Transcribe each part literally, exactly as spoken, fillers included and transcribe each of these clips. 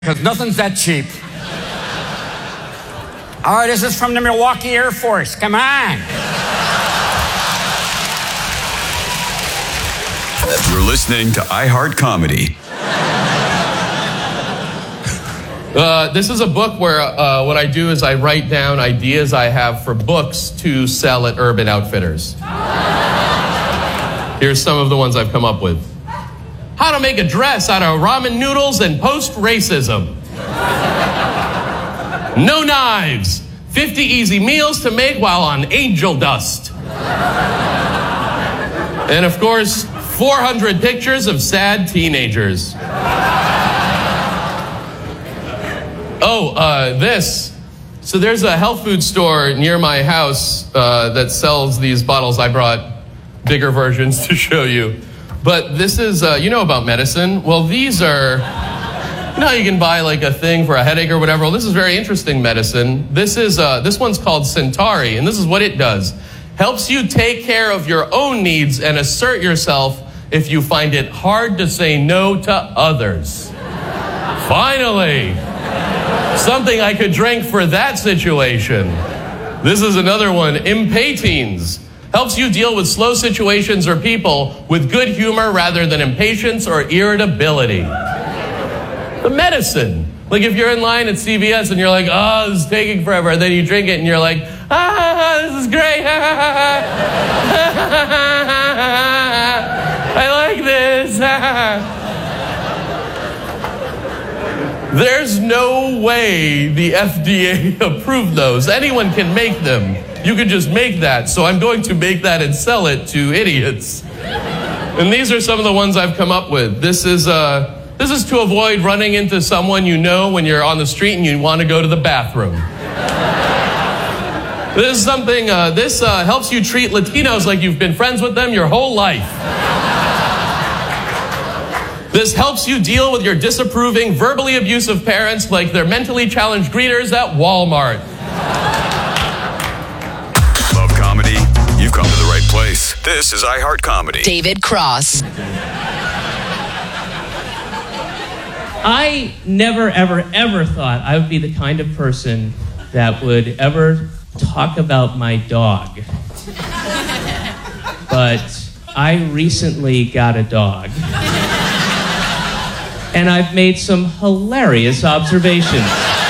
because nothing's that cheap. All right, this is from the Milwaukee Air Force. Come on. You're listening to iHeart Comedy. Uh, this is a book where uh, what I do is I write down ideas I have for books to sell at Urban Outfitters. Here's some of the ones I've come up with. How to make a dress out of ramen noodles and post-racism. No knives. fifty easy meals to make while on angel dust. And of course, four hundred pictures of sad teenagers. Oh, uh, this. So there's a health food store near my house uh, that sells these bottles. I brought bigger versions to show you. But this is, uh, you know about medicine. Well, these are, you know how you can buy like a thing for a headache or whatever? Well, this is very interesting medicine. This is, uh, this one's called Centauri, and this is what it does. Helps you take care of your own needs and assert yourself if you find it hard to say no to others. Finally! Something I could drink for that situation. This is another one, Impatines. Helps you deal with slow situations or people with good humor rather than impatience or irritability. The medicine. Like if you're in line at C V S and you're like, oh, this is taking forever. And then you drink it and you're like, ah, this is great. I like this. There's no way the F D A approved those. Anyone can make them. You can just make that. So I'm going to make that and sell it to idiots. And these are some of the ones I've come up with. This is uh, this is to avoid running into someone you know when you're on the street and you want to go to the bathroom. This is something, uh, this uh, helps you treat Latinos like you've been friends with them your whole life. This helps you deal with your disapproving, verbally abusive parents like they're mentally challenged greeters at Walmart. Love comedy? You've come to the right place. This is iHeart Comedy. David Cross. I never, ever, ever thought I would be the kind of person that would ever talk about my dog. But I recently got a dog. And I've made some hilarious observations.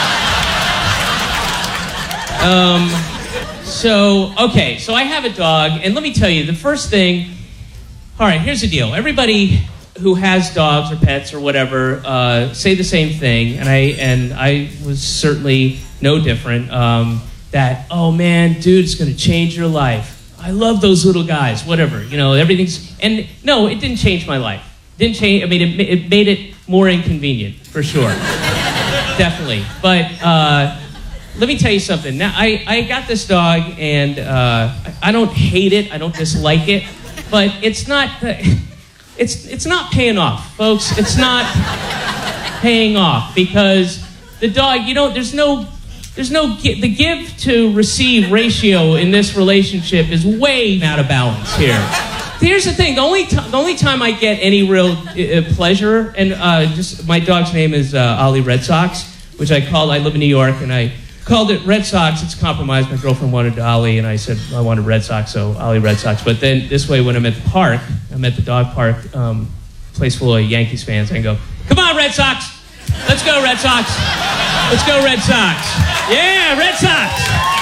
Um, so, okay, so I have a dog, and let me tell you, the first thing, all right, here's the deal. Everybody who has dogs or pets or whatever uh, say the same thing, and I and I was certainly no different, um, that, oh man, dude, it's going to change your life. I love those little guys, whatever, you know, everything's, and no, it didn't change my life. Didn't change, I mean, it, it made it more inconvenient, for sure. Definitely. But uh, let me tell you something. Now, I, I got this dog, and uh, I, I don't hate it. I don't dislike it. But it's not, uh, it's, it's not paying off, folks. It's not paying off, because the dog, you know, there's no, there's no, the give to receive ratio in this relationship is way out of balance here. Here's the thing, the only, t- the only time I get any real uh, pleasure, and uh, just my dog's name is uh, Ollie Red Sox, which I called, I live in New York, and I called it Red Sox. It's compromised. My girlfriend wanted Ollie, and I said I wanted Red Sox, so Ollie Red Sox. But then this way, when I'm at the park, I'm at the dog park, um, place full of Yankees fans, I go, come on, Red Sox. Let's go, Red Sox. Let's go, Red Sox. Yeah, Red Sox.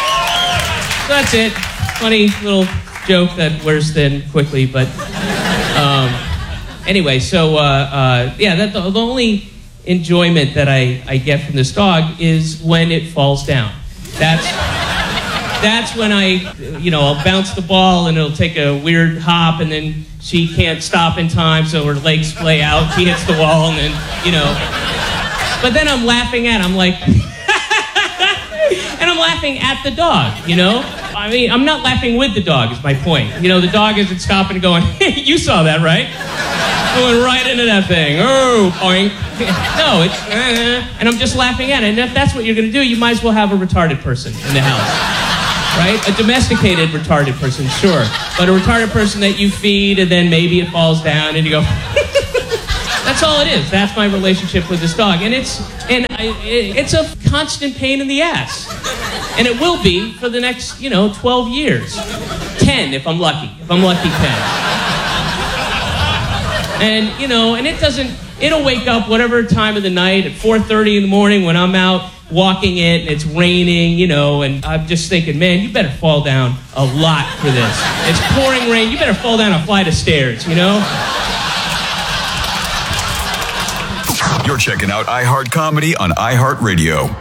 So that's it. Funny little joke that wears thin quickly, but um, anyway, so uh, uh, yeah, that the, the only enjoyment that I, I get from this dog is when it falls down. That's that's when I, you know, I'll bounce the ball and it'll take a weird hop, and then she can't stop in time, so her legs splay out. She hits the wall, and then, you know. But then I'm laughing at, I'm like, and I'm laughing at the dog, you know. I mean, I'm not laughing with the dog, is my point. You know, the dog isn't stopping and going, hey, you saw that, right? Going right into that thing. Oh, boink. No, it's, uh, and I'm just laughing at it. And if that's what you're going to do, you might as well have a retarded person in the house, right? A domesticated retarded person, sure. But a retarded person that you feed, and then maybe it falls down, and you go, that's That's all it is. That's my relationship with this dog. And it's and I, it's a constant pain in the ass. And it will be for the next, you know, twelve years. ten if I'm lucky. If I'm lucky, ten. And, you know, and it doesn't, it'll wake up whatever time of the night at four thirty in the morning when I'm out walking it and it's raining, you know, and I'm just thinking, man, you better fall down a lot for this. It's pouring rain. You better fall down a flight of stairs, you know? You're checking out iHeart Comedy on iHeartRadio.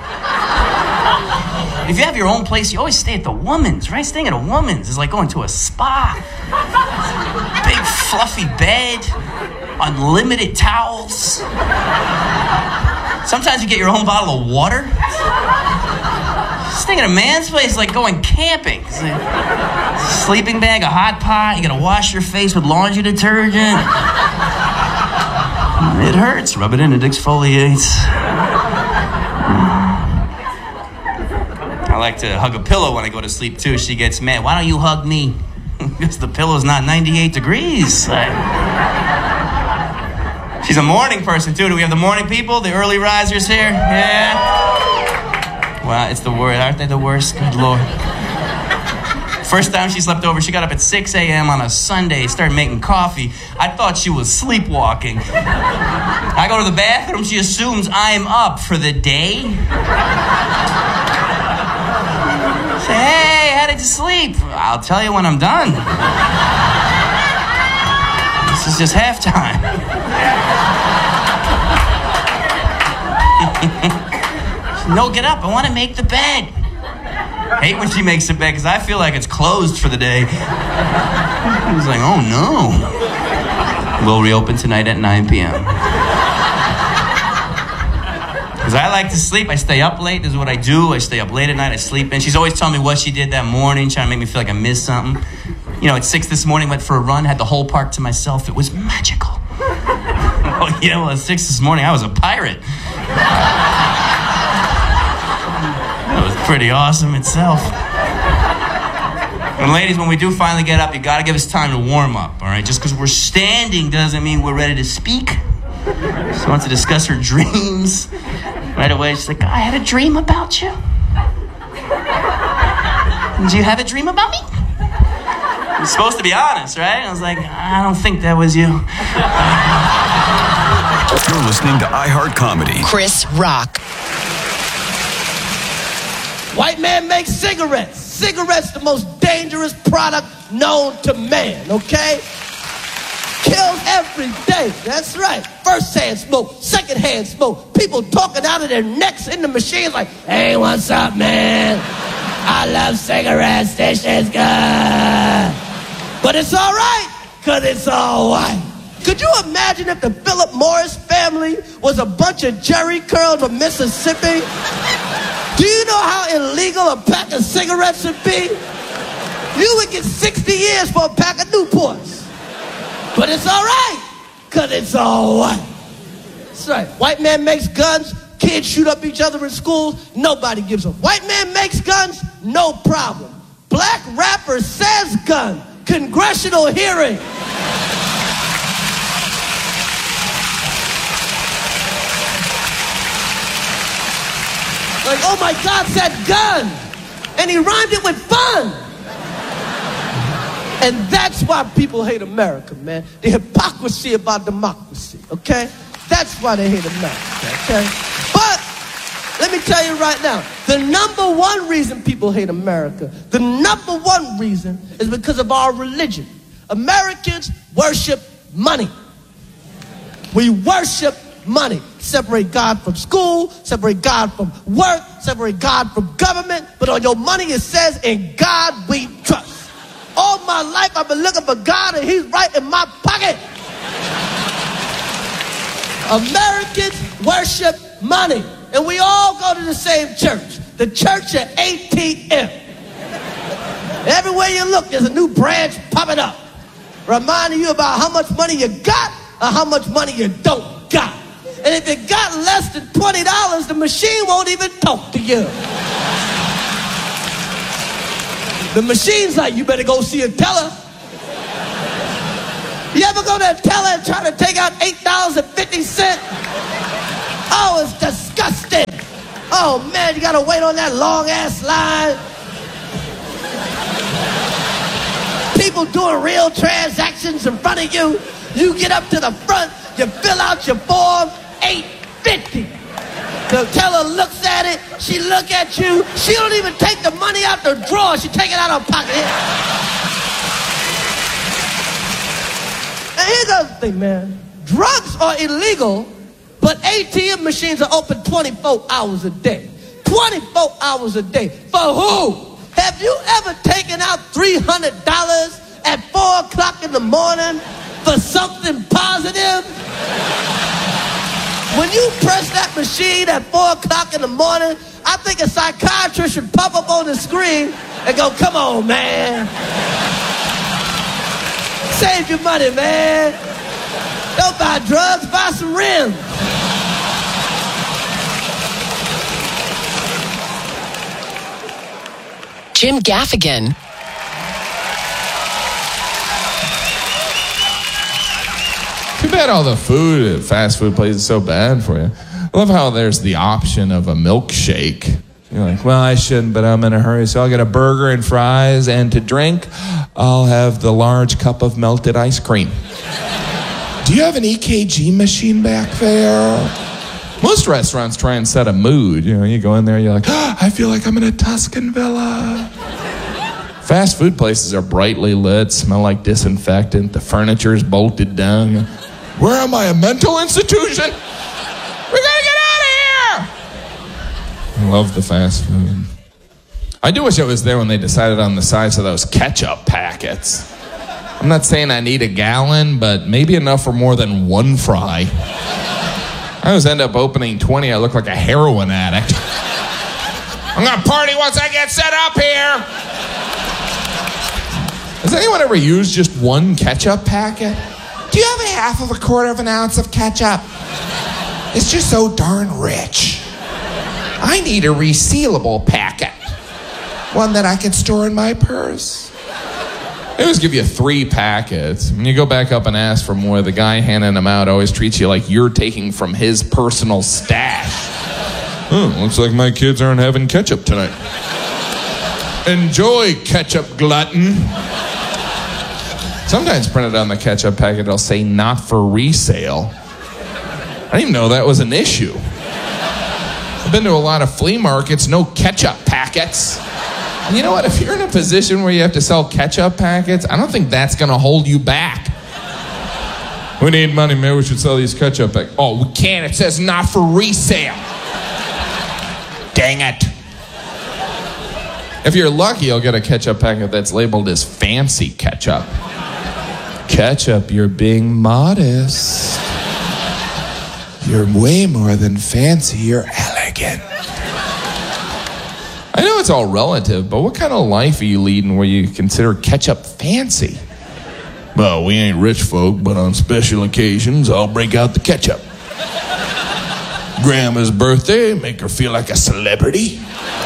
If you have your own place, you always stay at the woman's, right? Staying at a woman's is like going to a spa. Big fluffy bed, unlimited towels. Sometimes you get your own bottle of water. Staying at a man's place is like going camping. It's like a sleeping bag, a hot pot, you gotta wash your face with laundry detergent. It hurts. Rub it in, it exfoliates. I like to hug a pillow when I go to sleep, too. She gets mad. Why don't you hug me? Because the pillow's not ninety-eight degrees. Like, she's a morning person, too. Do we have the morning people? The early risers here? Yeah? Well, it's the worst. Aren't they the worst? Good Lord. First time she slept over, she got up at six a.m. on a Sunday, started making coffee. I thought she was sleepwalking. I go to the bathroom, she assumes I'm up for the day. Say, hey, how did you sleep? I'll tell you when I'm done. This is just halftime. No, get up, I want to make the bed. Hate when she makes the bed because I feel like it's closed for the day. He's like, oh no. We'll reopen tonight at nine p.m. Because I like to sleep. I stay up late. This is what I do. I stay up late at night. I sleep in. She's always telling me what she did that morning, trying to make me feel like I missed something. You know, at six this morning, went for a run, had the whole park to myself. It was magical. Oh yeah, well at six this morning, I was a pirate. Pretty awesome itself. And ladies, when we do finally get up, you gotta give us time to warm up, all right? Just because we're standing doesn't mean we're ready to speak. She wants to discuss her dreams. Right away, she's like, I had a dream about you. Did you have a dream about me? You're supposed to be honest, right? I was like, I don't think that was you. You're listening to iHeart Comedy. Chris Rock. White man makes cigarettes. Cigarettes, the most dangerous product known to man, okay? Kills every day, that's right. First hand smoke, second hand smoke. People talking out of their necks in the machines like, hey, what's up, man? I love cigarettes, this shit's good. But it's all right, because it's all white. Could you imagine if the Philip Morris family was a bunch of Jerry curls from Mississippi? Do you know how illegal a pack of cigarettes would be? You would get sixty years for a pack of Newports. But it's all right, because it's all white. That's right. White man makes guns, kids shoot up each other in schools, nobody gives a. White man makes guns, no problem. Black rapper says gun, congressional hearing. Like, oh my God, said gun. And he rhymed it with fun. And that's why people hate America, man. The hypocrisy about democracy, okay? That's why they hate America, okay? But let me tell you right now, the number one reason people hate America, the number one reason is because of our religion. Americans worship money. We worship money. Separate God from school, separate God from work, separate God from government. But on your money it says, in God we trust. All my life I've been looking for God and he's right in my pocket. Americans worship money. And we all go to the same church. The church at A T M. Everywhere you look, there's a new branch popping up. Reminding you about how much money you got or how much money you don't got. And if you got less than twenty dollars, the machine won't even talk to you. The machine's like, you better go see a teller. You ever go to a teller and try to take out eight dollars and fifty cents? Oh, it's disgusting. Oh, man, you got to wait on that long-ass line. People doing real transactions in front of you. You get up to the front, you fill out your form, eight fifty. The teller looks at it, she look at you, she don't even take the money out the drawer, she take it out of her pocket. And here's the other thing, man. Drugs are illegal, but A T M machines are open twenty-four hours a day. twenty-four hours a day. For who? Have you ever taken out three hundred dollars at four o'clock in the morning for something positive? When you press that machine at four o'clock in the morning, I think a psychiatrist should pop up on the screen and go, come on, man. Save your money, man. Don't buy drugs, buy some rims. Jim Gaffigan. Too bad all the food at fast food places is so bad for you. I love how there's the option of a milkshake. You're like, well, I shouldn't, but I'm in a hurry, so I'll get a burger and fries, and to drink, I'll have the large cup of melted ice cream. Do you have an E K G machine back there? Most restaurants try and set a mood. You know, you go in there, you're like, oh, I feel like I'm in a Tuscan villa. Fast food places are brightly lit, smell like disinfectant, the furniture's bolted down. Where am I, a mental institution? We gotta get out of here! I love the fast food. I do wish I was there when they decided on the size of those ketchup packets. I'm not saying I need a gallon, but maybe enough for more than one fry. I always end up opening twenty. I look like a heroin addict. I'm gonna party once I get set up here. Has anyone ever used just one ketchup packet? Do you have a half of a quarter of an ounce of ketchup? It's just so darn rich. I need a resealable packet. One that I can store in my purse. They always give you three packets. When you go back up and ask for more, the guy handing them out always treats you like you're taking from his personal stash. Oh, looks like my kids aren't having ketchup tonight. Enjoy, ketchup glutton. Sometimes printed on the ketchup packet, it'll say not for resale. I didn't even know that was an issue. I've been to a lot of flea markets, no ketchup packets. And you know what? If you're in a position where you have to sell ketchup packets, I don't think that's going to hold you back. We need money, maybe we should sell these ketchup packets. Oh, we can't. It says not for resale. Dang it. If you're lucky, you'll get a ketchup packet that's labeled as fancy ketchup. Ketchup, you're being modest. You're way more than fancy, you're elegant. I know it's all relative, but what kind of life are you leading where you consider ketchup fancy? Well, we ain't rich folk, but on special occasions, I'll break out the ketchup. Grandma's birthday, make her feel like a celebrity.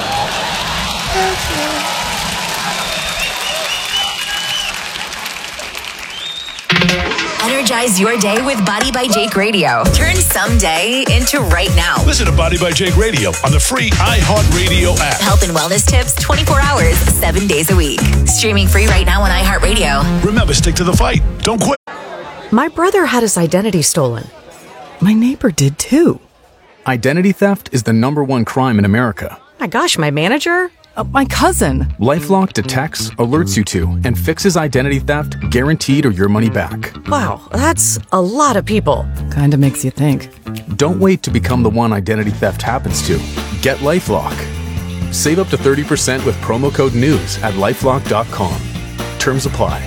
Energize your day with Body by Jake Radio. Turn someday into right now. Listen to Body by Jake Radio on the free iHeartRadio app. Health and wellness tips twenty-four hours, seven days a week. Streaming free right now on iHeartRadio. Remember, stick to the fight. Don't quit. My brother had his identity stolen. My neighbor did too. Identity theft is the number one crime in America. My gosh, my manager? Uh, my cousin. LifeLock detects, alerts you to, and fixes identity theft guaranteed or your money back. Wow, that's a lot of people. Kinda makes you think. Don't wait to become the one identity theft happens to. Get LifeLock. Save up to thirty percent with promo code NEWS at lifelock dot com. Terms apply.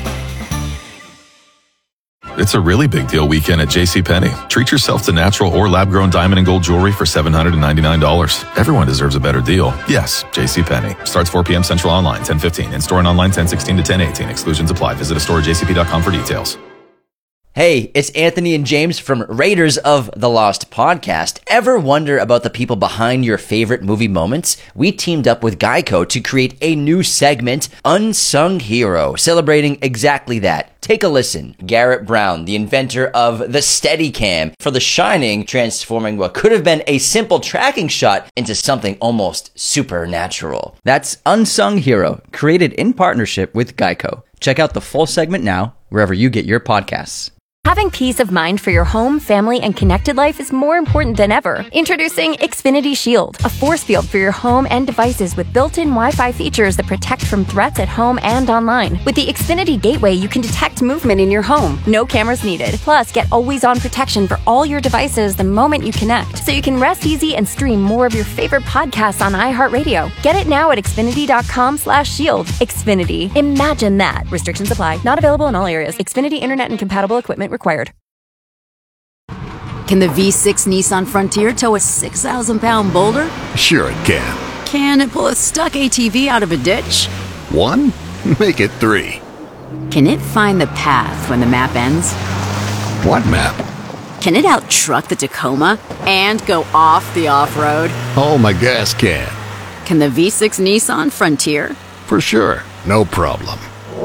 It's a really big deal weekend at JCPenney. Treat yourself to natural or lab-grown diamond and gold jewelry for seven hundred ninety-nine dollars. Everyone deserves a better deal. Yes, JCPenney. Starts four p.m. Central online, ten fifteen. In-store and online, ten sixteen to ten eighteen. Exclusions apply. Visit a store at j c p dot com for details. Hey, it's Anthony and James from Raiders of the Lost podcast. Ever wonder about the people behind your favorite movie moments? We teamed up with Geico to create a new segment, Unsung Hero, celebrating exactly that. Take a listen. Garrett Brown, the inventor of the Steadicam for The Shining, transforming what could have been a simple tracking shot into something almost supernatural. That's Unsung Hero, created in partnership with Geico. Check out the full segment now, wherever you get your podcasts. Having peace of mind for your home, family, and connected life is more important than ever. Introducing Xfinity Shield, a force field for your home and devices with built-in Wi-Fi features that protect from threats at home and online. With the Xfinity Gateway, you can detect movement in your home. No cameras needed. Plus, get always-on protection for all your devices the moment you connect, so you can rest easy and stream more of your favorite podcasts on iHeartRadio. Get it now at Xfinity.com slash shield. Xfinity. Imagine that. Restrictions apply. Not available in all areas. Xfinity Internet and compatible equipment required. Can the V six Nissan Frontier tow a six thousand pound boulder? Sure it can. Can it pull a stuck A T V out of a ditch? One? Make it three. Can it find the path when the map ends? What map? Can it out-truck the Tacoma and go off the off-road? Oh, my gas can. Can the V six Nissan Frontier? For sure. No problem.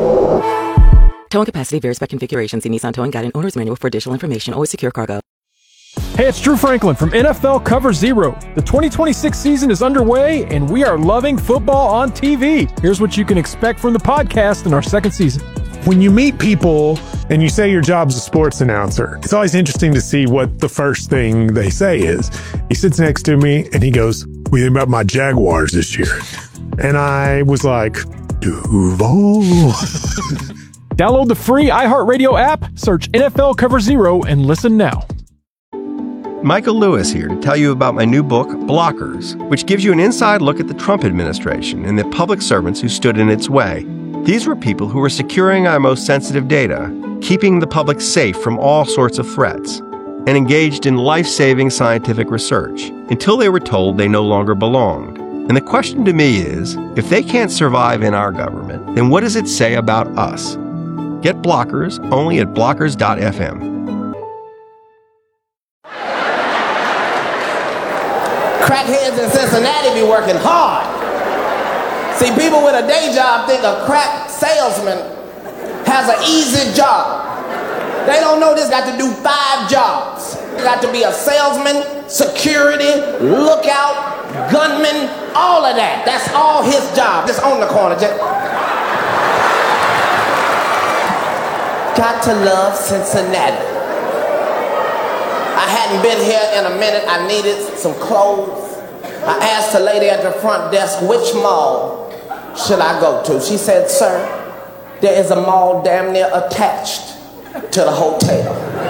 Towing capacity varies by configuration. See Nissan Towing Guide and Owner's Manual for additional information. Always secure cargo. Hey, it's Drew Franklin from N F L Cover Zero. The twenty twenty-six season is underway, and we are loving football on T V. Here's what you can expect from the podcast in our second season. When you meet people and you say your job's a sports announcer, it's always interesting to see what the first thing they say is. He sits next to me, and he goes, "What do you think about my Jaguars this year?" And I was like, Duval. Download the free iHeartRadio app, search N F L Cover Zero, and listen now. Michael Lewis here to tell you about my new book, Blockers, which gives you an inside look at the Trump administration and the public servants who stood in its way. These were people who were securing our most sensitive data, keeping the public safe from all sorts of threats, and engaged in life-saving scientific research until they were told they no longer belonged. And the question to me is, if they can't survive in our government, then what does it say about us? Get Blockers only at blockers dot f m. Crackheads in Cincinnati be working hard. See, people with a day job think a crack salesman has an easy job. They don't know this got to do five jobs. You got to be a salesman, security, lookout, gunman, all of that. That's all his job. Just on the corner. Just... Got to love Cincinnati. I hadn't been here in a minute. I needed some clothes. I asked the lady at the front desk, which mall should I go to? She said, sir, there is a mall damn near attached to the hotel.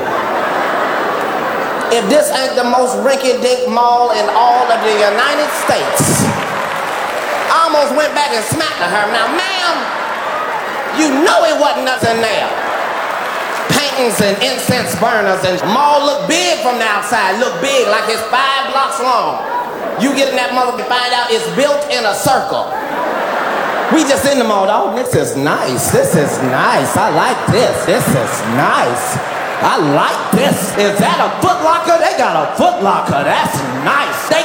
If this ain't the most rinky-dink mall in all of the United States, I almost went back and smacked at her. Now, ma'am, you know it wasn't nothing there. Paintings and incense burners, and the mall look big from the outside, look big, like it's five blocks long. You get in that mother to find out it's built in a circle. We just in the mall, oh, this is nice, this is nice, I like this, this is nice. I like this. Is that a Foot Locker? They got a Foot Locker. That's nice. They